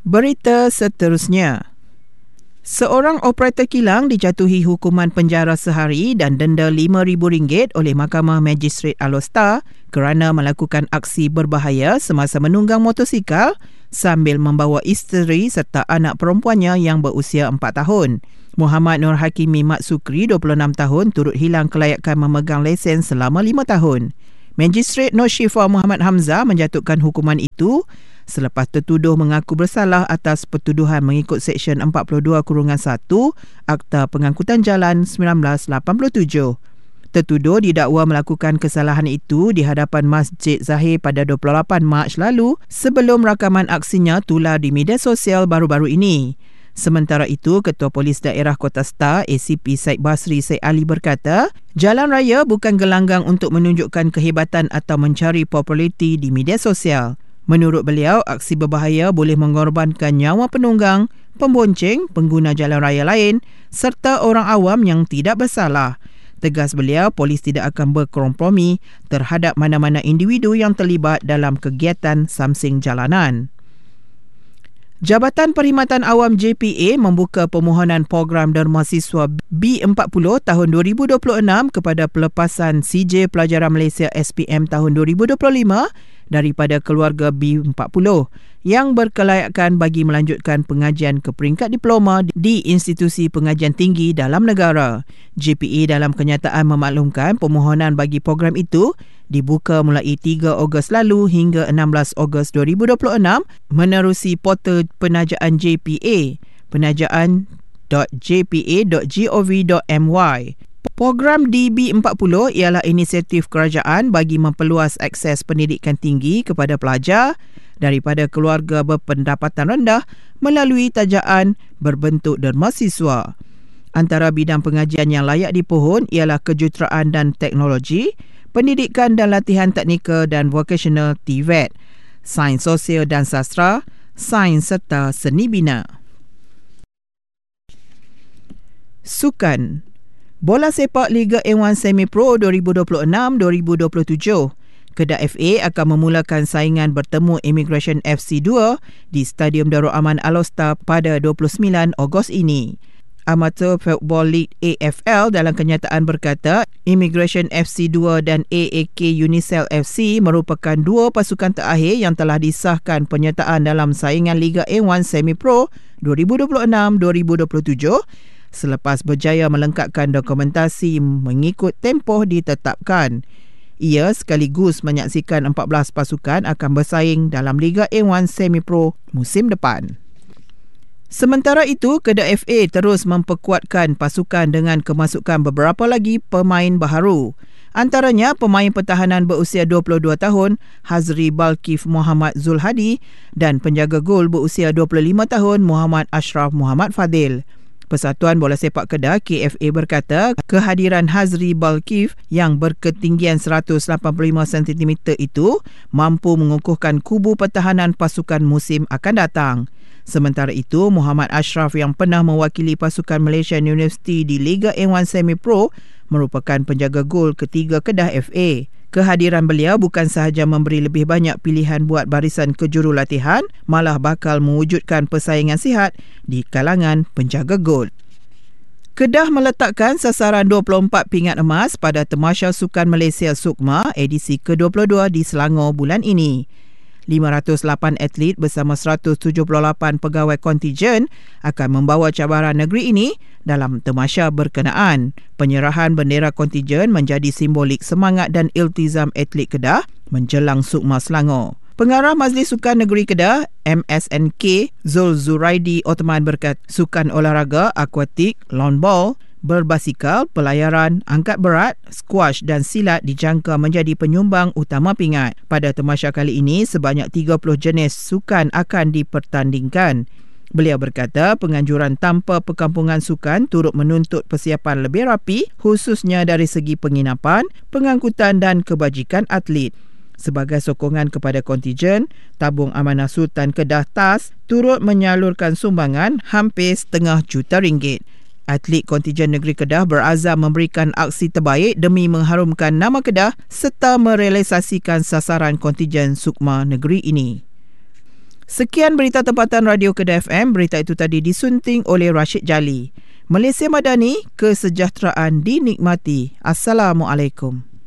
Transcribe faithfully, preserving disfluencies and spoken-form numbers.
Berita seterusnya. Seorang operator kilang dijatuhi hukuman penjara sehari dan denda lima ribu ringgit oleh Mahkamah Magistrate Alor kerana melakukan aksi berbahaya semasa menunggang motosikal sambil membawa isteri serta anak perempuannya yang berusia empat tahun. Muhammad Nur Hakimi Mat Sukri, dua puluh enam tahun, turut hilang kelayakan memegang lesen selama lima tahun. Magistrate Nur Syifa Muhammad Hamzah menjatuhkan hukuman itu selepas tertuduh mengaku bersalah atas pertuduhan mengikut Seksyen empat puluh dua satu Akta Pengangkutan Jalan seribu sembilan ratus lapan puluh tujuh. Tertuduh didakwa melakukan kesalahan itu di hadapan Masjid Zahir pada dua puluh lapan Mac lalu sebelum rakaman aksinya tular di media sosial baru-baru ini. Sementara itu, Ketua Polis Daerah Kota Star, A C P Syed Basri Syed Ali berkata, jalan raya bukan gelanggang untuk menunjukkan kehebatan atau mencari populariti di media sosial. Menurut beliau, aksi berbahaya boleh mengorbankan nyawa penunggang, pembonceng, pengguna jalan raya lain serta orang awam yang tidak bersalah. Tegas beliau, polis tidak akan berkompromi terhadap mana-mana individu yang terlibat dalam kegiatan samsing jalanan. Jabatan Perkhidmatan Awam J P A membuka permohonan program Derma Siswa B empat puluh tahun dua ribu dua puluh enam kepada pelepasan C J Pelajaran Malaysia S P M tahun dua ribu dua puluh lima daripada keluarga B empat puluh yang berkelayakan bagi melanjutkan pengajian ke peringkat diploma di institusi pengajian tinggi dalam negara. J P A dalam kenyataan memaklumkan permohonan bagi program itu dibuka mulai tiga Ogos lalu hingga enam belas Ogos dua ribu dua puluh enam menerusi portal penajaan J P A, penajaan dot j p a dot gov dot m y. Program D B empat puluh ialah inisiatif kerajaan bagi memperluas akses pendidikan tinggi kepada pelajar daripada keluarga berpendapatan rendah melalui tajaan berbentuk derma siswa. Antara bidang pengajian yang layak dipohon ialah kejuruteraan dan teknologi, pendidikan dan latihan teknikal dan vocational T V E T, sains sosial dan sastra, sains serta seni bina. Sukan. Bola sepak Liga A satu Semi Pro dua ribu dua puluh enam dua ribu dua puluh tujuh. Kedah F A akan memulakan saingan bertemu Immigration F C dua di Stadium Darul Aman Alor pada dua puluh sembilan Ogos ini. Amateur Football League A F L dalam kenyataan berkata, Immigration F C dua dan A A K Unicel F C merupakan dua pasukan terakhir yang telah disahkan penyertaan dalam saingan Liga A satu Semi Pro dua ribu dua puluh enam dua ribu dua puluh tujuh selepas berjaya melengkapkan dokumentasi mengikut tempoh ditetapkan. Ia sekaligus menyaksikan empat belas pasukan akan bersaing dalam Liga A satu Semi Pro musim depan. Sementara itu, Kedah F A terus memperkuatkan pasukan dengan kemasukan beberapa lagi pemain baharu. Antaranya pemain pertahanan berusia dua puluh dua tahun Hazri Balkif Muhammad Zulhadi dan penjaga gol berusia dua puluh lima tahun Muhammad Ashraf Muhammad Fadil. Persatuan Bola Sepak Kedah K F A berkata kehadiran Hazri Balkif yang berketinggian seratus lapan puluh lima sentimeter itu mampu mengukuhkan kubu pertahanan pasukan musim akan datang. Sementara itu, Muhammad Ashraf yang pernah mewakili pasukan Malaysian University di Liga A satu Semi Pro merupakan penjaga gol ketiga Kedah F A. Kehadiran beliau bukan sahaja memberi lebih banyak pilihan buat barisan kejurulatihan, malah bakal mewujudkan persaingan sihat di kalangan penjaga gol. Kedah meletakkan sasaran dua puluh empat pingat emas pada Tamasya Sukan Malaysia Sukma edisi ke dua puluh dua di Selangor bulan ini. lima ratus lapan atlet bersama seratus tujuh puluh lapan pegawai kontijen akan membawa cabaran negeri ini dalam tamasya berkenaan. Penyerahan bendera kontijen menjadi simbolik semangat dan iltizam atlet Kedah menjelang Sukma Selangor. Pengarah Majlis Sukan Negeri Kedah, M S N K, Zul Zuraidi Othman berkata, sukan olahraga, akuatik, lawn ball, berbasikal, pelayaran, angkat berat, squash dan silat dijangka menjadi penyumbang utama pingat. Pada tamasya kali ini, sebanyak tiga puluh jenis sukan akan dipertandingkan. Beliau berkata, penganjuran tanpa perkampungan sukan turut menuntut persiapan lebih rapi, khususnya dari segi penginapan, pengangkutan dan kebajikan atlet. Sebagai sokongan kepada kontijen, Tabung Amanah Sultan Kedah T A S turut menyalurkan sumbangan hampir setengah juta ringgit. Atlet kontijen negeri Kedah berazam memberikan aksi terbaik demi mengharumkan nama Kedah serta merealisasikan sasaran kontijen Sukma negeri ini. Sekian berita tempatan Radio Kedah F M. Berita itu tadi disunting oleh Rashid Jali. Malaysia Madani, kesejahteraan dinikmati. Assalamualaikum.